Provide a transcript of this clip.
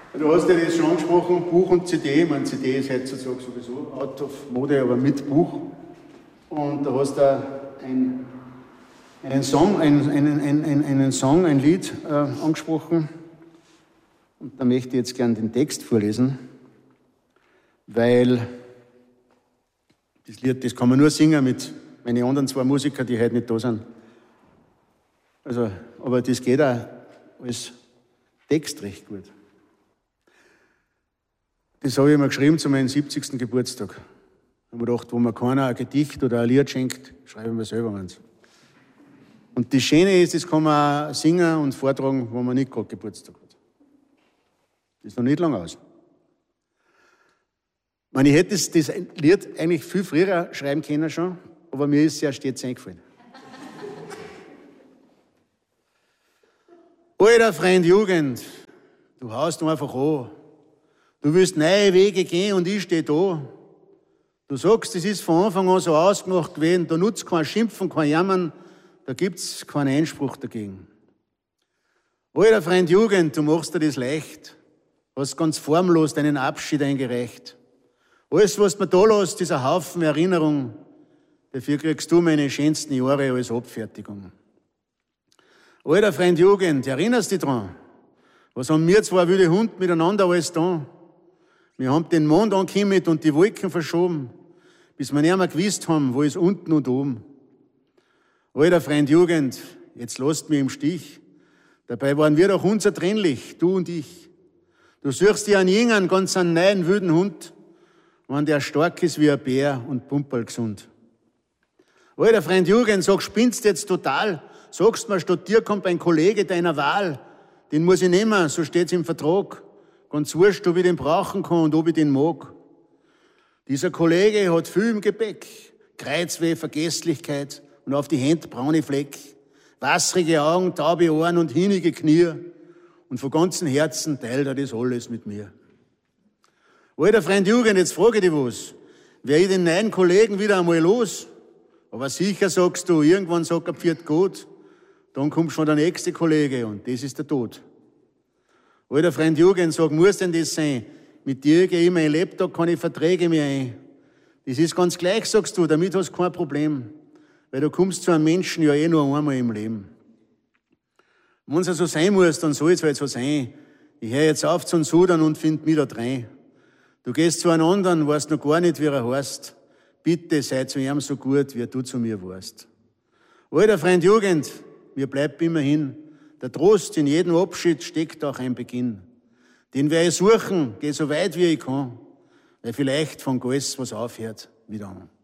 Du hast ja das schon angesprochen, Buch und CD. Ich meine, CD ist heutzutage sowieso out of Mode, aber mit Buch. Und da hast du einen Song, ein Lied angesprochen. Und da möchte ich jetzt gerne den Text vorlesen, weil das Lied, das kann man nur singen mit meinen anderen zwei Musikern, die heute nicht da sind. Also, aber das geht auch als Text recht gut. Das habe ich mir geschrieben zu meinem 70. Geburtstag. Da habe ich mir gedacht, wo mir keiner ein Gedicht oder ein Lied schenkt, schreiben wir selber eins. Und das Schöne ist, das kann man auch singen und vortragen, wo man nicht gerade Geburtstag hat. Das ist noch nicht lang aus. Ich hätte das Lied eigentlich viel früher schreiben können schon, aber mir ist es erst jetzt eingefallen. Alter Freund Jugend, du haust einfach an. Du willst neue Wege gehen und ich stehe da. Du sagst, es ist von Anfang an so ausgemacht gewesen, da nutzt kein Schimpfen, kein Jammern, da gibt's keinen Einspruch dagegen. Alter Freund Jugend, du machst dir das leicht, hast ganz formlos deinen Abschied eingereicht. Alles, was du mir da lässt, ist ein Haufen Erinnerung, dafür kriegst du meine schönsten Jahre als Abfertigung. Alter Freund Jugend, erinnerst dich dran? Was haben wir zwei wilde Hunde miteinander alles da? Wir haben den Mond angehimmelt und die Wolken verschoben, bis wir nicht mehr gewusst haben, wo ist unten und oben. Alter Freund Jugend, jetzt lasst mich im Stich. Dabei waren wir doch unzertrennlich, du und ich. Du suchst dir einen jungen, ganz einen neuen, wilden Hund, wenn der stark ist wie ein Bär und pumperl gesund. Alter Freund Jugend, sag, spinnst jetzt total? Sagst mir, statt dir kommt ein Kollege deiner Wahl. Den muss ich nehmen, so steht's im Vertrag. Ganz wurscht, ob ich den brauchen kann und ob ich den mag. Dieser Kollege hat viel im Gepäck. Kreuzweh, Vergesslichkeit und auf die Hände braune Fleck. Wasserige Augen, taube Ohren und hinige Knie. Und von ganzem Herzen teilt er das alles mit mir. Alter Freund Jugend, jetzt frage ich dich was. Wär ich den neuen Kollegen wieder einmal los? Aber sicher sagst du, irgendwann sagt er Pfiat gut. Dann kommt schon der nächste Kollege und das ist der Tod. Alter Freund Jugend, sag, muss denn das sein? Mit dir gehe ich mein Lebtag keine Verträge mehr ein. Das ist ganz gleich, sagst du, damit hast du kein Problem. Weil du kommst zu einem Menschen ja eh nur einmal im Leben. Wenn es ja so sein muss, dann soll es halt so sein. Ich höre jetzt auf zum Sudern und find mich da rein. Du gehst zu einem anderen, weißt noch gar nicht, wie er heißt. Bitte sei zu ihm so gut, wie du zu mir warst. Alter Freund Jugend, mir bleibt immerhin, der Trost in jedem Abschied steckt auch ein Beginn. Den werde ich suchen, geh so weit wie ich kann, weil vielleicht von alles was aufhört wieder an.